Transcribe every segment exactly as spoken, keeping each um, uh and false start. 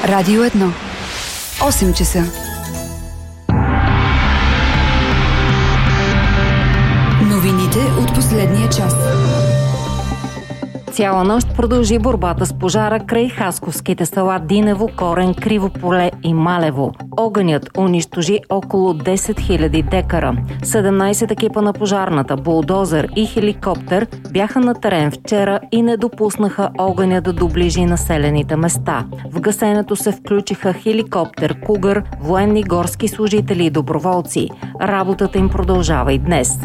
Радио едно. осем часа. Новините от последния час. Цяла нощ продължи борбата с пожара край хасковските села Динево, Корен, Криво поле и Малево. Огънят унищожи около десет хиляди декара. седемнайсет екипа на пожарната, булдозер и хеликоптер бяха на терен вчера и не допуснаха огъня да доближи населените места. В гасенето се включиха хеликоптер Кугър, военни горски служители и доброволци. Работата им продължава и днес.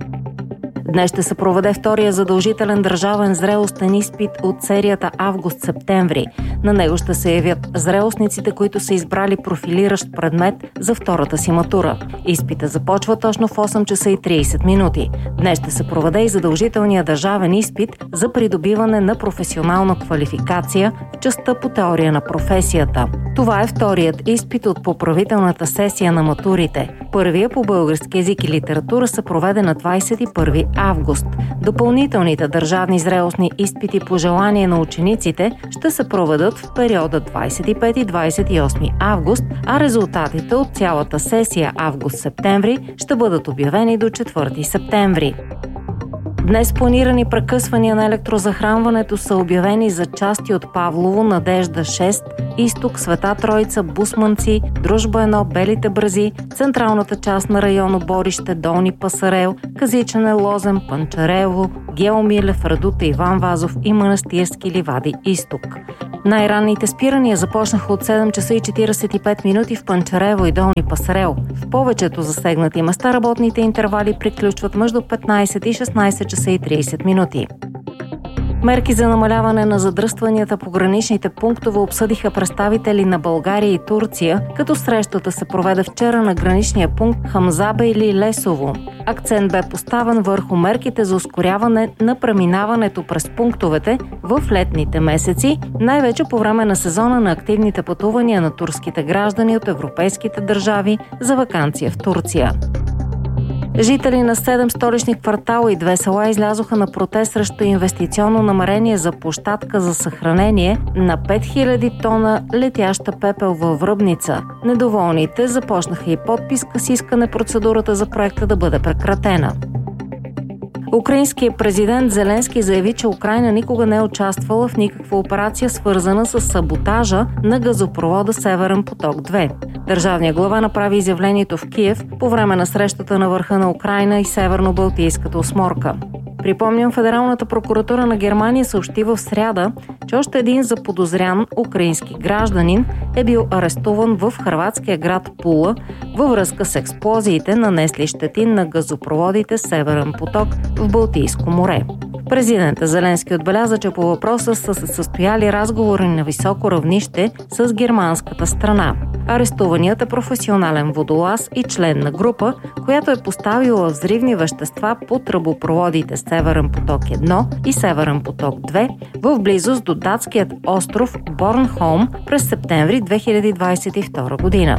Днес ще се проведе втория задължителен държавен зрелостен изпит от серията август-септември. На него ще се явят зрелостниците, които са избрали профилиращ предмет за втората си матура. Изпита започва точно в осем часа и трийсет минути. Днес ще се проведе и задължителния държавен изпит за придобиване на професионална квалификация в частта по теория на професията. Това е вторият изпит от поправителната сесия на матурите. Първия по български език и литература се проведе на двайсет и първи август. Допълнителните държавни зрелостни изпити по желание на учениците ще се проведат в периода двайсет и пети до двайсет и осми август, а резултатите от цялата сесия август-септември ще бъдат обявени до четвърти септември. Днес планирани прекъсвания на електрозахранването са обявени за части от Павлово, Надежда шест, Изток, Света Троица, Бусманци, Дружба едно, Белите брази, централната част на район Борище, Долни Пасарел, Казичене, Лозен, Панчарево, Геомилев, Радута, Иван Вазов и Манастирски ливади Изток. Най-ранните спирания започнаха от седем часа и четирийсет и пет минути в Панчарево и Долни Пасарел. В повечето засегнати места работните интервали приключват между петнайсет и шестнайсет часа и трийсет минути. Мерки за намаляване на задръстванията по граничните пунктове обсъдиха представители на България и Турция, като срещата се проведе вчера на граничния пункт Хамзабе или Лесово. Акцент бе поставен върху мерките за ускоряване на преминаването през пунктовете в летните месеци, най-вече по време на сезона на активните пътувания на турските граждани от европейските държави за ваканция в Турция. Жители на седем столични квартала и две села излязоха на протест срещу инвестиционно намерение за площадка за съхранение на пет хиляди тона летяща пепел във Връбница. Недоволните започнаха и подписка с искане процедурата за проекта да бъде прекратена. Украинският президент Зеленски заяви, че Украйна никога не е участвала в никаква операция, свързана с саботажа на газопровода Северен поток-две. Държавният глава направи изявлението в Киев по време на срещата на върха на Украйна и Северно-Балтийската осморка. Припомням, Федералната прокуратура на Германия съобщи в сряда, че още един заподозрян украински гражданин е бил арестуван в хърватския град Пула във връзка с експлозиите, нанесли щети на газопроводите Северен поток в Балтийско море. Президентът Зеленски отбеляза, че по въпроса са се състояли разговори на високо равнище с германската страна. Арестуваният е професионален водолаз и член на група, която е поставила взривни вещества по тръбопроводите Северен поток едно и Северен поток две в близост до датският остров Борнхолм през септември две хиляди двайсет и втора година.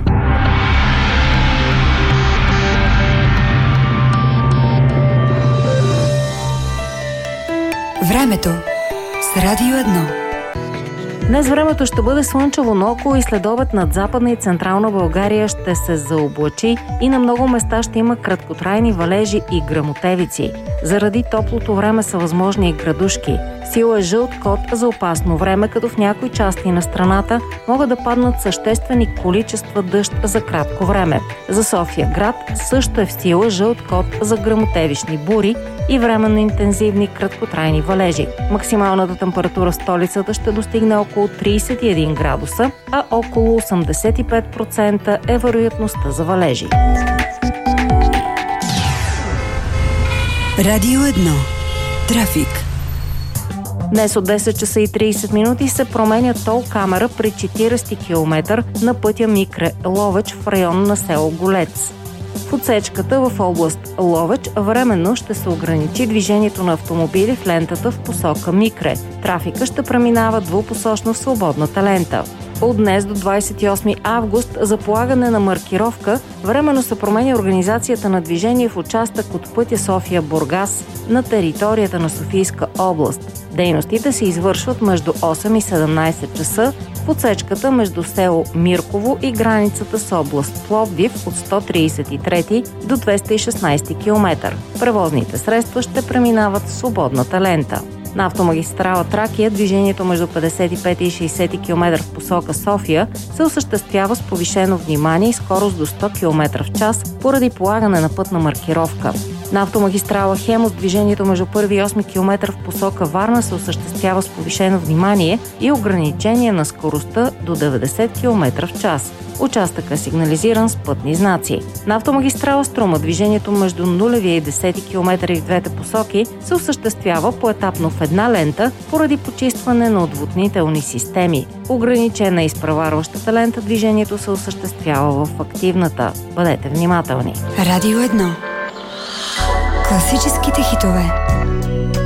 Времето с Радио едно. Днес времето ще бъде слънчево, но около и следобед над Западна и Централна България ще се заоблачи и на много места ще има краткотрайни валежи и гръмотевици. Заради топлото време са възможни и градушки. Сила е жълт код за опасно време, като в някои части на страната могат да паднат съществени количества дъжд за кратко време. За София град също е в сила жълт код за гръмотевични бури и временно интензивни краткотрайни валежи. Максималната температура в столицата ще достигне около трийсет и един градуса, а около осемдесет и пет процента е вероятността за валежи. Радио едно. Трафик. Днес от десет часа и трийсет минути се променя тол камера при четирийсети километър на пътя Микре Ловеч в район на село Голец. В отсечката в област Ловеч временно ще се ограничи движението на автомобили в лентата в посока Микре. Трафика ще преминава двупосочно в свободната лента. От днес до двадесет и осми август за полагане на маркировка временно се променя организацията на движение в участък от пътя София-Бургас на територията на Софийска област. Дейностите се извършват между осем и седемнадесет часа в отсечката между село Мирково и границата с област Пловдив от сто тридесет и трети до двеста и шестнадесети километър. Превозните средства ще преминават свободната лента. На автомагистрала Тракия движението между петдесет и пети и шейсети километър в посока София се осъществява с повишено внимание и скорост до сто километра в час поради полагане на пътна маркировка. На автомагистрала Хемус движението между първи и осми километър в посока Варна се осъществява с повишено внимание и ограничение на скоростта до деветдесет километра в час. Участъкът е сигнализиран с пътни знаци. На автомагистрала Струма движението между нулевия и десети километър в двете посоки се осъществява поетапно в една лента поради почистване на отводнителни системи. Ограничена е изпреварващата лента, движението се осъществява в активната. Бъдете внимателни. Радио едно. Класическите хитове.